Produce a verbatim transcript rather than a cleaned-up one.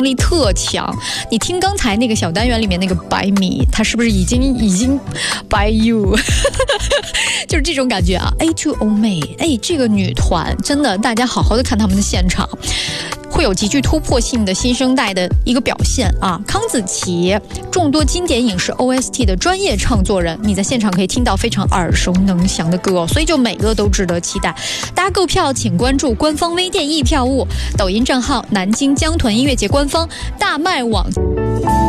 唱力特强。你听刚才那个小单元里面那个 By Me， 它是不是已经已经 By You 就是这种感觉啊。A two O 妹，哎，这个女团真的，大家好好的看他们的现场，会有极具突破性的新生代的一个表现啊！康子琪，众多经典影视 O S T 的专业唱作人，你在现场可以听到非常耳熟能详的歌哦，所以就每个都值得期待。大家购票请关注官方微店易票务、抖音账号南京江豚音乐节官方大麦网。